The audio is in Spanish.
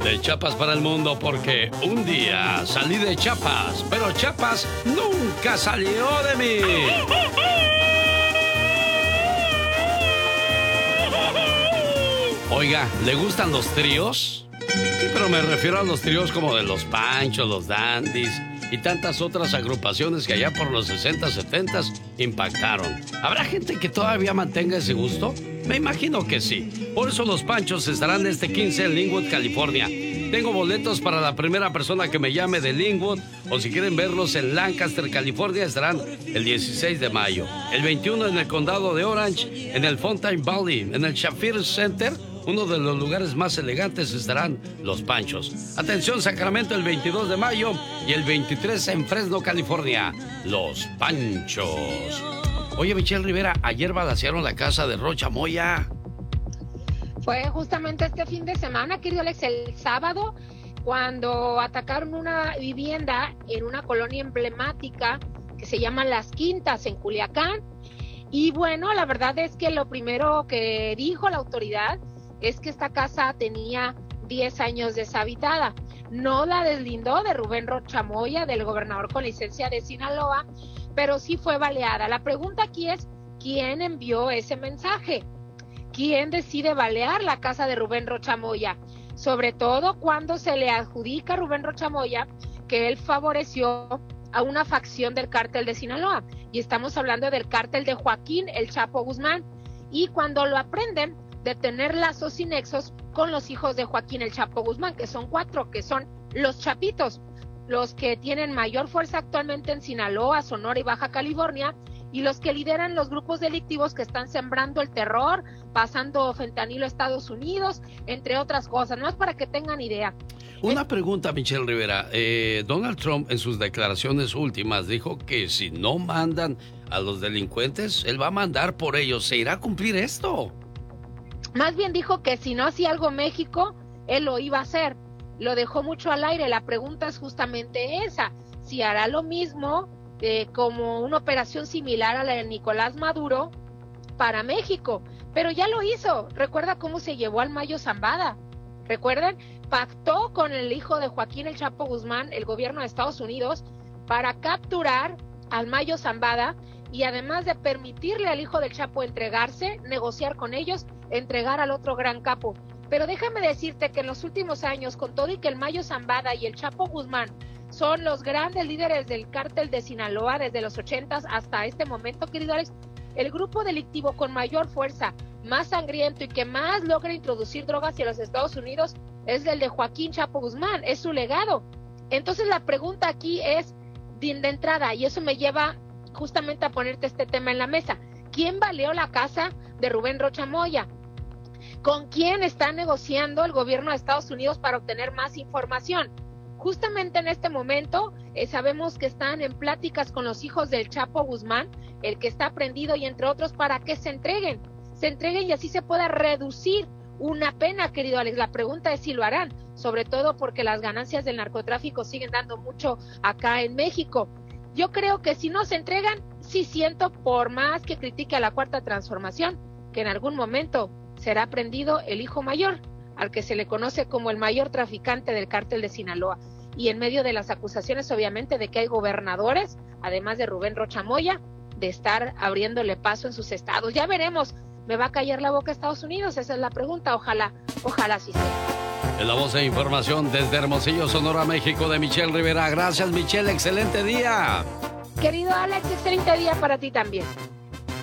De Chiapas para el mundo, porque un día salí de Chiapas, pero Chiapas nunca salió de mí. Oiga, ¿le gustan los tríos? Sí, pero me refiero a los tríos como de los Panchos, los Dandys y tantas otras agrupaciones que allá por los 60, 70 impactaron. ¿Habrá gente que todavía mantenga ese gusto? Me imagino que sí. Por eso los Panchos estarán este 15 en Linwood, California. Tengo boletos para la primera persona que me llame de Linwood, o si quieren verlos en Lancaster, California, estarán el 16 de mayo. El 21 en el condado de Orange, en el Fountain Valley, en el Shafir Center, uno de los lugares más elegantes, estarán los Panchos. Atención, Sacramento, el 22 de mayo y el 23 en Fresno, California, los Panchos. Oye, Michelle Rivera, ayer balacearon la casa de Rocha Moya. Fue justamente este fin de semana, querido Alex, el sábado, cuando atacaron una vivienda en una colonia emblemática que se llama Las Quintas, en Culiacán. Y bueno, la verdad es que lo primero que dijo la autoridad es que esta casa tenía 10 años deshabitada. No la deslindó de Rubén Rocha Moya, del gobernador con licencia de Sinaloa, pero sí fue baleada. La pregunta aquí es, ¿quién envió ese mensaje? ¿Quién decide balear la casa de Rubén Rocha Moya? Sobre todo cuando se le adjudica a Rubén Rocha Moya que él favoreció a una facción del cártel de Sinaloa. Y estamos hablando del cártel de Joaquín El Chapo Guzmán. Y cuando lo aprenden, de tener lazos y nexos con los hijos de Joaquín El Chapo Guzmán, que son 4, que son los Chapitos, los que tienen mayor fuerza actualmente en Sinaloa, Sonora y Baja California, y los que lideran los grupos delictivos que están sembrando el terror, pasando fentanilo a Estados Unidos, entre otras cosas. No es para que tengan idea. Una pregunta, Michelle Rivera. Donald Trump en sus declaraciones últimas dijo que si no mandan a los delincuentes, él va a mandar por ellos. ¿Se irá a cumplir esto? Más bien dijo que si no hacía algo México, él lo iba a hacer. Lo dejó mucho al aire. La pregunta es justamente esa. Si hará lo mismo como una operación similar a la de Nicolás Maduro para México. Pero ya lo hizo. ¿Recuerda cómo se llevó al Mayo Zambada? ¿Recuerdan? Pactó con el hijo de Joaquín El Chapo Guzmán, el gobierno de Estados Unidos, para capturar al Mayo Zambada y además de permitirle al hijo del Chapo entregarse, negociar con ellos, entregar al otro gran capo. Pero déjame decirte que en los últimos años, con todo y que el Mayo Zambada y el Chapo Guzmán son los grandes líderes del cártel de Sinaloa desde los 80s hasta este momento, querido Alex, el grupo delictivo con mayor fuerza, más sangriento y que más logra introducir drogas hacia los Estados Unidos es el de Joaquín Chapo Guzmán, es su legado. Entonces la pregunta aquí es de entrada, y eso me lleva justamente a ponerte este tema en la mesa. ¿Quién baleó la casa de Rubén Rocha Moya? ¿Con quién está negociando el gobierno de Estados Unidos para obtener más información? Justamente en este momento sabemos que están en pláticas con los hijos del Chapo Guzmán, el que está prendido y entre otros, para que se entreguen y así se pueda reducir una pena, querido Alex. La pregunta es si lo harán, sobre todo porque las ganancias del narcotráfico siguen dando mucho acá en México. Yo creo que si no se entregan, sí siento, por más que critique a la Cuarta Transformación, que en algún momento será prendido el hijo mayor, al que se le conoce como el mayor traficante del cártel de Sinaloa. Y en medio de las acusaciones, obviamente, de que hay gobernadores, además de Rubén Rocha Moya, de estar abriéndole paso en sus estados. Ya veremos. ¿Me va a callar la boca Estados Unidos? Esa es la pregunta. Ojalá sí sea. En la voz de información desde Hermosillo, Sonora, México, de Michelle Rivera. Gracias, Michelle. Excelente día. Querido Alex, excelente día para ti también.